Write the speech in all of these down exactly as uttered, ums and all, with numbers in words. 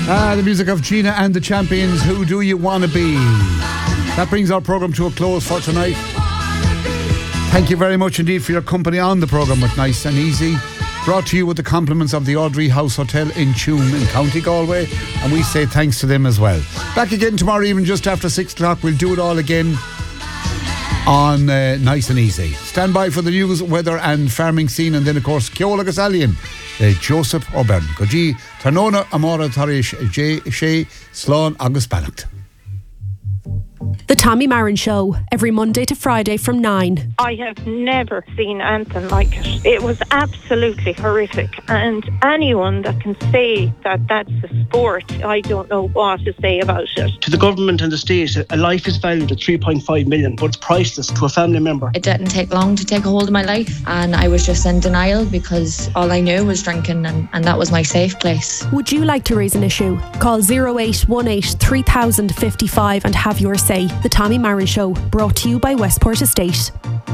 Ah, the music of Gina and the Champions, Who Do You Wanna Be? That brings our programme to a close for tonight. Thank you very much indeed for your company on the programme with Nice and Easy. Brought to you with the compliments of the Audrey House Hotel in Tuam in County Galway, and we say thanks to them as well. Back again tomorrow evening just after six o'clock. We'll do it all again on uh, Nice and Easy. Stand by for the news, weather and farming scene, and then of course Ceola Gasalian, uh, Joseph O'Byrne. Goji, Tarnona Amora Tarish, J. Shea, Slán agus Bannacht. The Tommy Marin Show, every Monday to Friday from nine. I have never seen anything like it. It was absolutely horrific. And anyone that can say that that's a sport, I don't know what to say about it. To the government and the state, a life is valued at three point five million, but it's priceless to a family member. It didn't take long to take a hold of my life, and I was just in denial because all I knew was drinking, and, and that was my safe place. Would you like to raise an issue? Call zero eight one eight three thousand fifty-five and have your say. The Tommy Marin Show, brought to you by Westport Estate.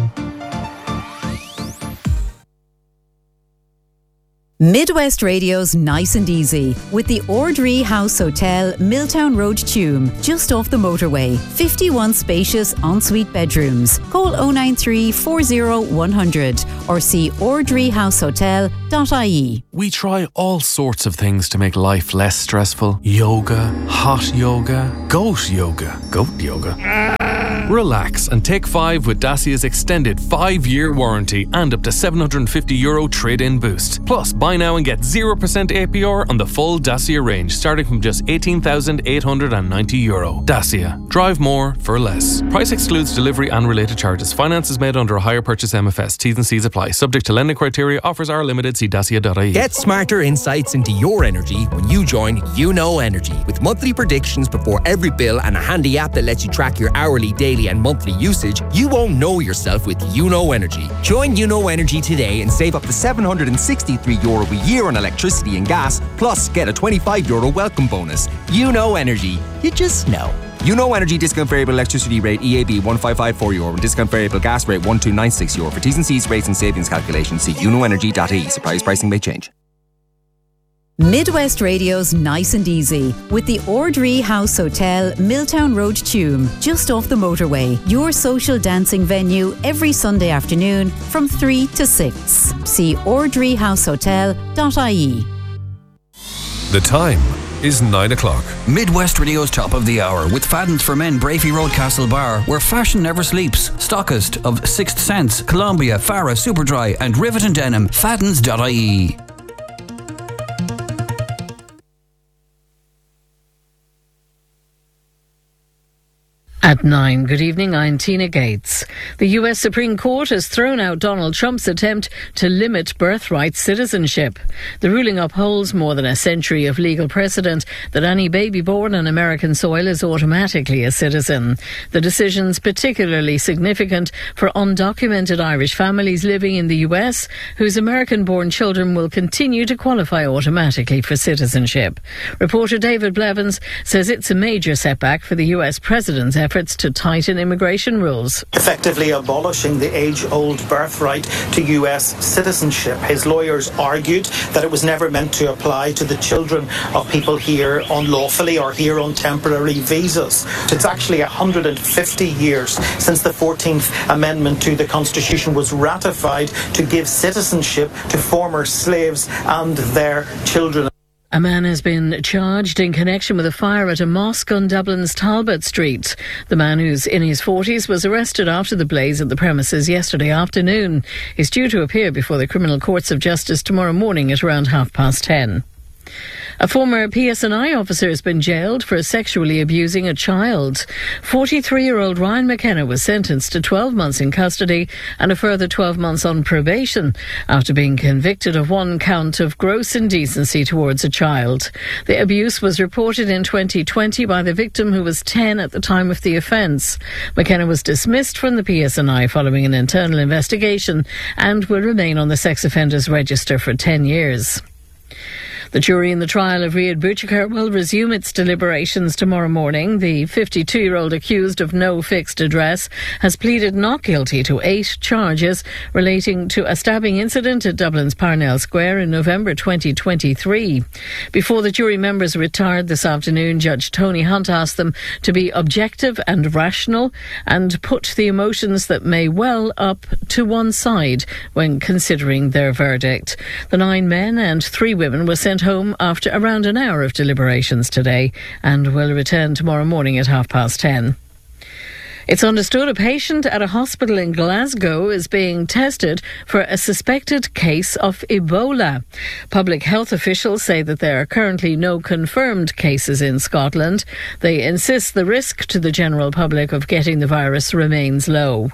Midwest Radio's Nice and Easy with the Ordree House Hotel, Milltown Road, Tuam, just off the motorway. fifty-one spacious ensuite bedrooms. Call oh nine three, four oh, one hundred or see ordree house hotel dot I E. We try all sorts of things to make life less stressful. Yoga, hot yoga, goat yoga, goat yoga. Relax and take five with Dacia's extended five-year warranty and up to seven hundred fifty euro trade-in boost. Plus, buy now and get zero percent A P R on the full Dacia range, starting from just eighteen thousand eight hundred ninety euro. Dacia. Drive more for less. Price excludes delivery and related charges. Finance is made under a hire purchase M F S. T's and C's apply. Subject to lending criteria. Offers are limited. See dacia dot I E. Get smarter insights into your energy when you join You Know Energy. With monthly predictions before every bill and a handy app that lets you track your hourly, daily and monthly usage, you won't know yourself with You Know Energy. Join You Know Energy today and save up to seven hundred sixty-three euro a year on electricity and gas, plus get a twenty-five euro welcome bonus. You Know Energy. You just know. You Know Energy discount variable electricity rate E A B one five five four euro and discount variable gas rate one two nine six euro. For T's and C's, rates and savings calculations, see you know energy dot I E. Surprise pricing may change. Midwest Radio's Nice and Easy with the Ordree House Hotel, Milltown Road, Tuam, just off the motorway. Your social dancing venue every Sunday afternoon from three to six. See ordree house hotel dot I E. The time is nine o'clock. Midwest Radio's Top of the Hour with Fadden's for Men, Brafey Road, Castlebar, where fashion never sleeps. Stockist of Sixth Sense, Columbia, Farah, Superdry and Rivet and Denim. Faddens dot I E. At nine, good evening, I'm Tina Gates. The U S Supreme Court has thrown out Donald Trump's attempt to limit birthright citizenship. The ruling upholds more than a century of legal precedent that any baby born on American soil is automatically a citizen. The decision's particularly significant for undocumented Irish families living in the U S whose American-born children will continue to qualify automatically for citizenship. Reporter David Blevins says it's a major setback for the U S president's efforts efforts to tighten immigration rules. Effectively abolishing the age-old birthright to U S citizenship. His lawyers argued that it was never meant to apply to the children of people here unlawfully or here on temporary visas. It's actually one hundred fifty years since the fourteenth Amendment to the Constitution was ratified to give citizenship to former slaves and their children. A man has been charged in connection with a fire at a mosque on Dublin's Talbot Street. The man, who's in his forties, was arrested after the blaze at the premises yesterday afternoon. He's due to appear before the Criminal Courts of Justice tomorrow morning at around half past ten. A former P S N I officer has been jailed for sexually abusing a child. forty-three-year-old Ryan McKenna was sentenced to twelve months in custody and a further twelve months on probation after being convicted of one count of gross indecency towards a child. The abuse was reported in twenty twenty by the victim, who was ten at the time of the offence. McKenna was dismissed from the P S N I following an internal investigation and will remain on the sex offenders register for ten years. The jury in the trial of Riyad Bouchikar will resume its deliberations tomorrow morning. The fifty-two-year-old accused of no fixed address has pleaded not guilty to eight charges relating to a stabbing incident at Dublin's Parnell Square in November twenty twenty-three. Before the jury members retired this afternoon, Judge Tony Hunt asked them to be objective and rational and put the emotions that may well up to one side when considering their verdict. The nine men and three women were sent home after around an hour of deliberations today and will return tomorrow morning at half past ten. It's understood a patient at a hospital in Glasgow is being tested for a suspected case of Ebola. Public health officials say that there are currently no confirmed cases in Scotland. They insist the risk to the general public of getting the virus remains low.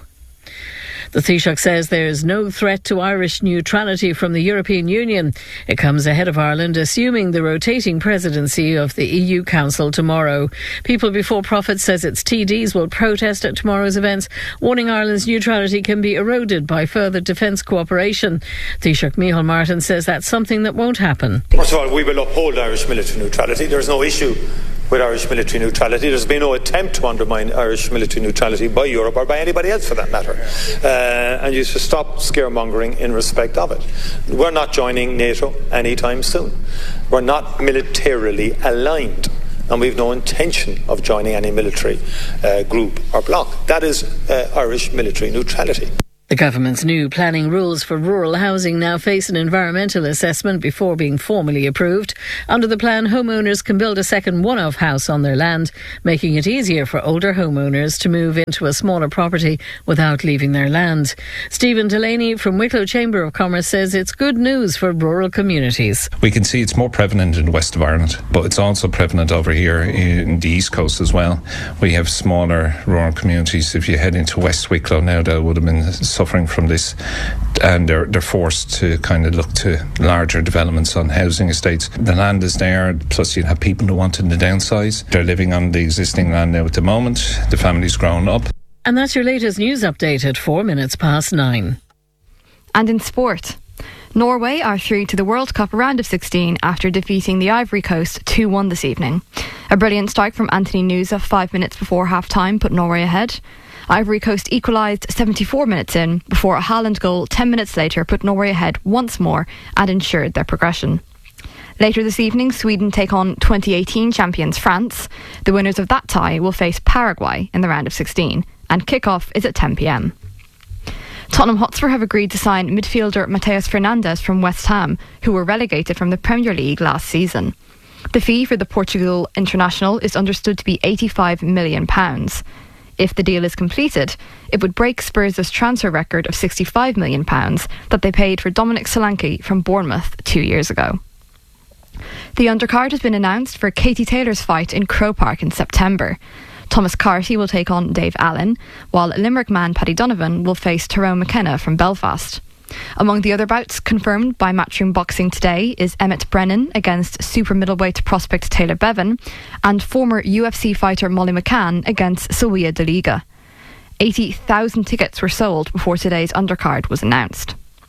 The Taoiseach says there is no threat to Irish neutrality from the European Union. It comes ahead of Ireland assuming the rotating presidency of the E U Council tomorrow. People Before Profit says its T Ds will protest at tomorrow's events, warning Ireland's neutrality can be eroded by further defence cooperation. Taoiseach Micheál Martin says that's something that won't happen. First of all, we will uphold Irish military neutrality. There's no issue with Irish military neutrality. There's been no attempt to undermine Irish military neutrality by Europe or by anybody else for that matter. Uh, and you should stop scaremongering in respect of it. We're not joining NATO anytime soon. We're not militarily aligned, and we've no intention of joining any military uh, group or bloc. That is uh, Irish military neutrality. The government's new planning rules for rural housing now face an environmental assessment before being formally approved. Under the plan, homeowners can build a second one-off house on their land, making it easier for older homeowners to move into a smaller property without leaving their land. Stephen Delaney from Wicklow Chamber of Commerce says it's good news for rural communities. We can see it's more prevalent in the west of Ireland, but it's also prevalent over here in the east coast as well. We have smaller rural communities. If you head into West Wicklow now, that would have been suffering from this, and they're, they're forced to kind of look to larger developments on housing estates. The land is there, plus you have people who want to downsize. They're living on the existing land now at the moment. The family's grown up. And that's your latest news update at four minutes past nine. And in sport, Norway are through to the World Cup round of sixteen after defeating the Ivory Coast two one this evening. A brilliant strike from Anthony Nusa five minutes before half-time put Norway ahead. Ivory Coast equalised seventy-four minutes in before a Haaland goal ten minutes later put Norway ahead once more and ensured their progression. Later this evening, Sweden take on twenty eighteen champions France. The winners of that tie will face Paraguay in the round of sixteen, and kick-off is at ten p.m. Tottenham Hotspur have agreed to sign midfielder Mateus Fernandes from West Ham, who were relegated from the Premier League last season. The fee for the Portugal international is understood to be eighty-five million pounds. If the deal is completed, it would break Spurs' transfer record of sixty-five million pounds that they paid for Dominic Solanke from Bournemouth two years ago. The undercard has been announced for Katie Taylor's fight in Croke Park in September. Thomas Carty will take on Dave Allen, while Limerick man Paddy Donovan will face Tyrone McKenna from Belfast. Among the other bouts confirmed by Matchroom Boxing today is Emmett Brennan against super middleweight prospect Taylor Bevan and former U F C fighter Molly McCann against Sylvia De Liga. eighty thousand tickets were sold before today's undercard was announced.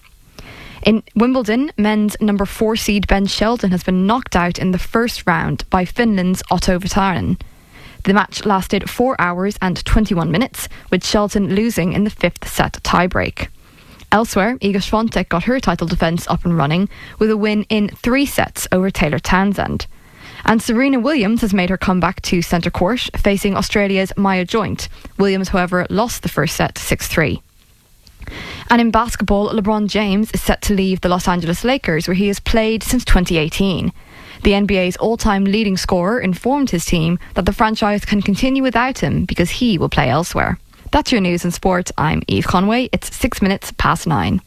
In Wimbledon, men's number four seed Ben Shelton has been knocked out in the first round by Finland's Otto Vatanen. The match lasted four hours and twenty-one minutes, with Shelton losing in the fifth set tiebreak. Elsewhere, Iga Swiatek got her title defence up and running with a win in three sets over Taylor Townsend. And Serena Williams has made her comeback to centre court, facing Australia's Maya Joint. Williams, however, lost the first set six three. And in basketball, LeBron James is set to leave the Los Angeles Lakers, where he has played since twenty eighteen. The N B A's all-time leading scorer informed his team that the franchise can continue without him because he will play elsewhere. That's your news and sport. I'm Eve Conway. It's six minutes past nine.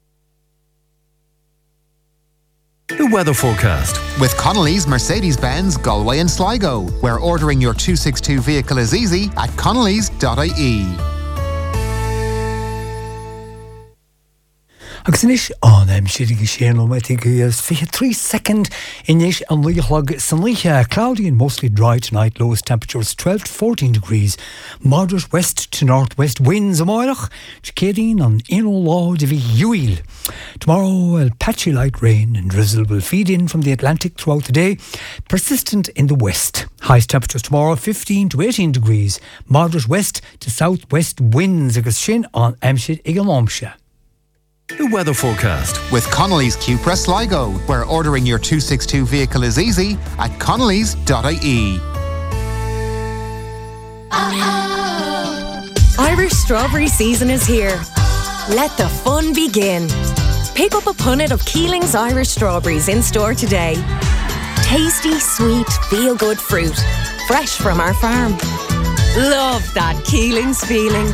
The weather forecast with Connolly's Mercedes-Benz Galway and Sligo, where ordering your two sixty-two vehicle is easy at connellys dot I E. agus inis an am siad go séanú me gus fi three second inis an líchlog san líe. Cloudy and mostly dry tonight. Lowest temperatures twelve to fourteen degrees. Moderate west to northwest winds a moilach. Chcédín an inol law de vi uil. Tomorrow a patchy light rain and drizzle will feed in from the Atlantic throughout the day, persistent in the west. Highest temperatures tomorrow fifteen to eighteen degrees. Moderate west to southwest winds agus sin on Amshid Igalomsha. The weather forecast with Connolly's Cupra Sligo, where ordering your two sixty-two vehicle is easy at connellys dot I E. Irish strawberry season is here. Let the fun begin. Pick up a punnet of Keeling's Irish strawberries in store today. Tasty, sweet, feel-good fruit, fresh from our farm. Love that Keeling's feeling.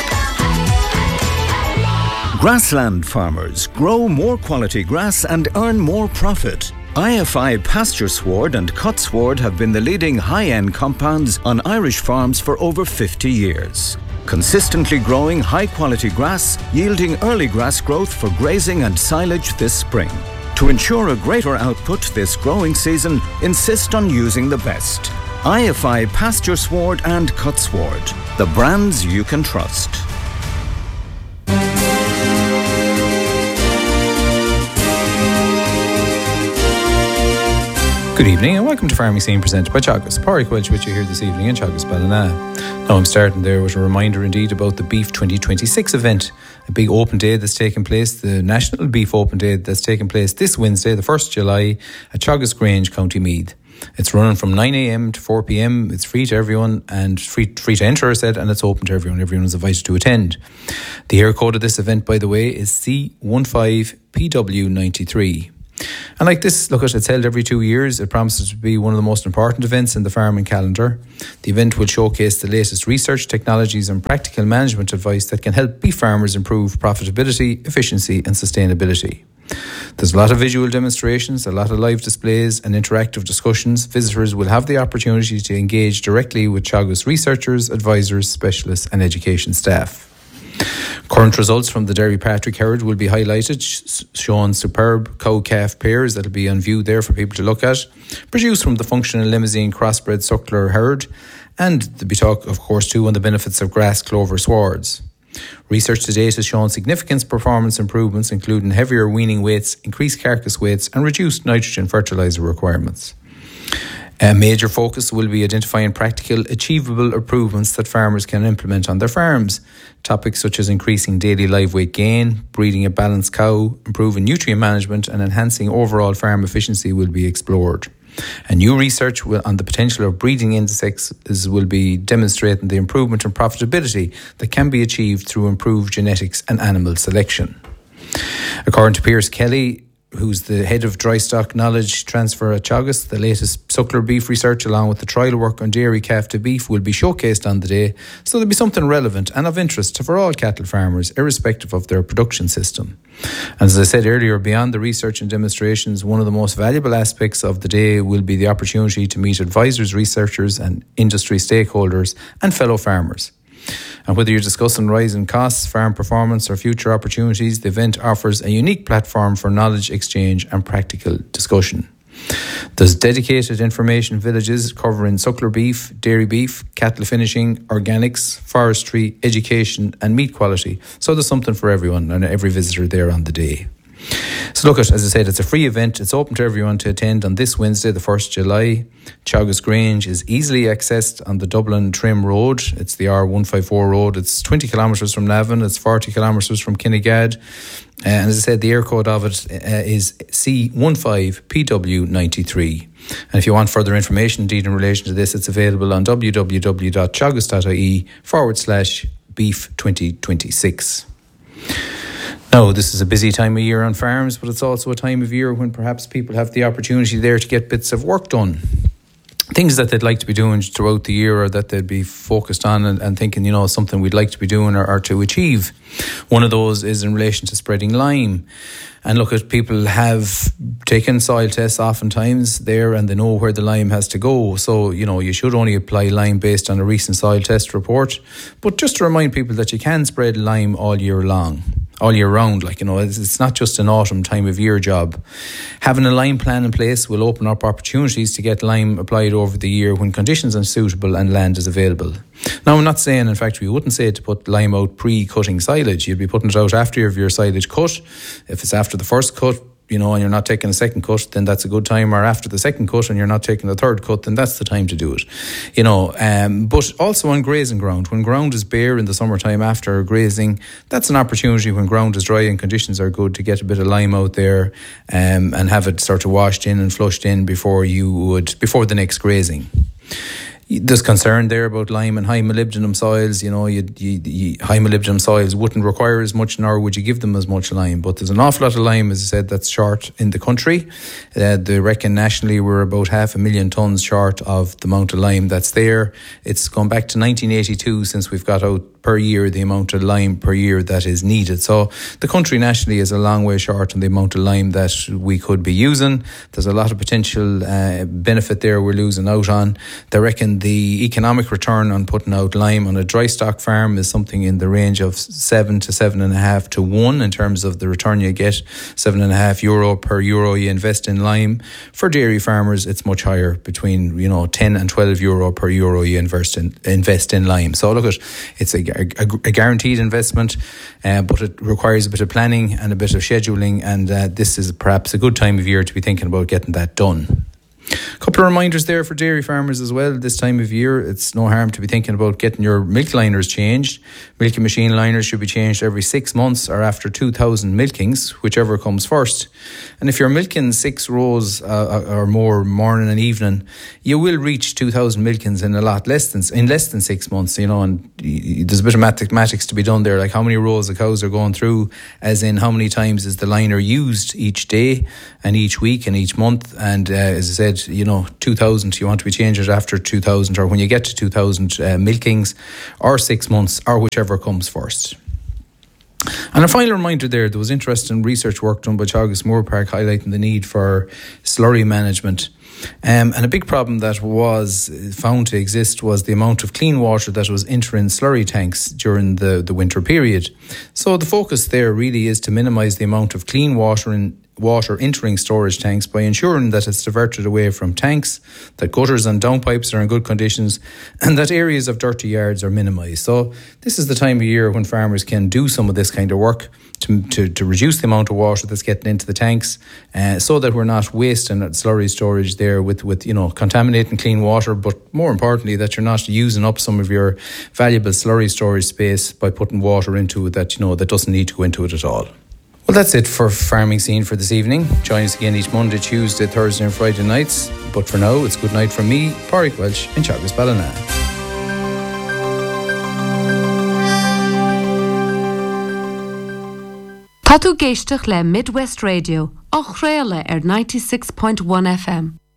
Grassland farmers grow more quality grass and earn more profit. I F I Pasture Sward and Cut Sward have been the leading high-end compounds on Irish farms for over fifty years. Consistently growing high-quality grass, yielding early grass growth for grazing and silage this spring. To ensure a greater output this growing season, insist on using the best. I F I Pasture Sward and Cut Sward, the brands you can trust. Good evening and welcome to Farming Scene presented by Teagasc. Pádraig Welch with you here this evening in Teagasc Ballina. Now I'm starting there with a reminder indeed about the Beef twenty twenty-six event, a big open day that's taking place, the National Beef Open Day that's taking place this Wednesday, the first of July at Teagasc Grange, County Meath. It's running from nine a.m. to four p.m. It's free to everyone and free free to enter, I said, and it's open to everyone. Everyone is invited to attend. The air code of this event, by the way, is C fifteen P W ninety-three. And like this, look, it's held every two years. It promises to be one of the most important events in the farming calendar. The event will showcase the latest research, technologies and practical management advice that can help beef farmers improve profitability, efficiency and sustainability. There's a lot of visual demonstrations, a lot of live displays and interactive discussions. Visitors will have the opportunity to engage directly with Teagasc researchers, advisors, specialists and education staff. Current results from the Derry Patrick herd will be highlighted, sh- showing superb cow-calf pairs that will be on view there for people to look at, produced from the functional Limousin crossbred suckler herd, and there'll be talk, of course, too, on the benefits of grass clover swards. Research to date has shown significant performance improvements, including heavier weaning weights, increased carcass weights, and reduced nitrogen fertiliser requirements. A major focus will be identifying practical, achievable improvements that farmers can implement on their farms. Topics such as increasing daily live weight gain, breeding a balanced cow, improving nutrient management and enhancing overall farm efficiency will be explored. And new research will, on the potential of breeding insects will be demonstrating the improvement in profitability that can be achieved through improved genetics and animal selection. According to Pierce Kelly, who's the head of dry stock knowledge transfer at Teagasc, the latest suckler beef research along with the trial work on dairy calf to beef will be showcased on the day, so there'll be something relevant and of interest for all cattle farmers irrespective of their production system. And as I said earlier, beyond the research and demonstrations, one of the most valuable aspects of the day will be the opportunity to meet advisors, researchers and industry stakeholders and fellow farmers. And whether you're discussing rising costs, farm performance or future opportunities, the event offers a unique platform for knowledge exchange and practical discussion. There's dedicated information villages covering suckler beef, dairy beef, cattle finishing, organics, forestry, education and meat quality. So there's something for everyone and every visitor there on the day. So look, at, as I said, it's a free event. It's open to everyone to attend on this Wednesday, the first of July. Teagasc Grange is easily accessed on the Dublin Trim Road. It's the R one fifty-four road. It's twenty kilometres from Navan. It's forty kilometres from Kinnegad. Uh, and as I said, the air code of it uh, is C fifteen P W ninety-three. And if you want further information indeed in relation to this, it's available on www.teagasc.ie forward slash beef twenty twenty-six. Now, this is a busy time of year on farms, but it's also a time of year when perhaps people have the opportunity there to get bits of work done. Things that they'd like to be doing throughout the year or that they'd be focused on and, and thinking, you know, something we'd like to be doing or, or to achieve. One of those is in relation to spreading lime. And look, at people have taken soil tests oftentimes there and they know where the lime has to go. So, you know, you should only apply lime based on a recent soil test report. But just to remind people that you can spread lime all year long. all year round. Like, you know, it's, it's not just an autumn time of year job. Having a lime plan in place will open up opportunities to get lime applied over the year when conditions are suitable and land is available. Now, I'm not saying, in fact, we wouldn't say to put lime out pre-cutting silage. You'd be putting it out after your silage cut. If it's after the first cut, you know, and you're not taking a second cut, then that's a good time. Or after the second cut and you're not taking the third cut, then that's the time to do it. You know, um, but also on grazing ground. When ground is bare in the summertime after grazing, that's an opportunity when ground is dry and conditions are good to get a bit of lime out there um, and have it sort of washed in and flushed in before you would, before the next grazing. There's concern there about lime and high molybdenum soils. You know, you, you, you, high molybdenum soils wouldn't require as much, nor would you give them as much lime. But there's an awful lot of lime, as I said, that's short in the country. Uh, they reckon nationally we're about half a million tonnes short of the amount of lime that's there. It's gone back to nineteen eighty-two since we've got out per year the amount of lime per year that is needed. So the country nationally is a long way short on the amount of lime that we could be using. There's a lot of potential uh, benefit there we're losing out on. They reckon the economic return on putting out lime on a dry stock farm is something in the range of seven to seven and a half to one in terms of the return you get. Seven and a half euro per euro you invest in lime. For dairy farmers, it's much higher, between, you know, ten and twelve euro per euro you invest in invest in lime. So look, at it's a, a, a guaranteed investment, uh, but it requires a bit of planning and a bit of scheduling, and uh, this is perhaps a good time of year to be thinking about getting that done. A couple of reminders there for dairy farmers as well. This time of year, it's no harm to be thinking about getting your milk liners changed. Milking machine liners should be changed every six months or after two thousand milkings, whichever comes first. And if you're milking six rows uh, or more morning and evening, you will reach two thousand milkings in a lot less than in less than six months. You know, and there's a bit of mathematics to be done there, like how many rows the cows are going through, as in how many times is the liner used each day and each week and each month. And uh, as I said, you know, two thousand, you want to be changed it after two thousand, or when you get to two thousand uh, milkings, or six months, or whichever comes first. And a final reminder there, there was interesting research work done by Teagasc Moore Park highlighting the need for slurry management. Um, and a big problem that was found to exist was the amount of clean water that was entering slurry tanks during the, the winter period. So the focus there really is to minimise the amount of clean water in water entering storage tanks by ensuring that it's diverted away from tanks, that gutters and downpipes are in good conditions, and that areas of dirty yards are minimised. So this is the time of year when farmers can do some of this kind of work to to, to reduce the amount of water that's getting into the tanks, uh, so that we're not wasting slurry storage there with, with you know contaminating clean water, but more importantly that you're not using up some of your valuable slurry storage space by putting water into it that you know that doesn't need to go into it at all. Well, that's it for Farming Scene for this evening. Join us again each Monday, Tuesday, Thursday and Friday nights. But for now, it's good night from me, Pádraig Welch, in Teagasc Ballina. Tá tú géisteach le Midwest Radio, á chréile ar ninety-six point one F M.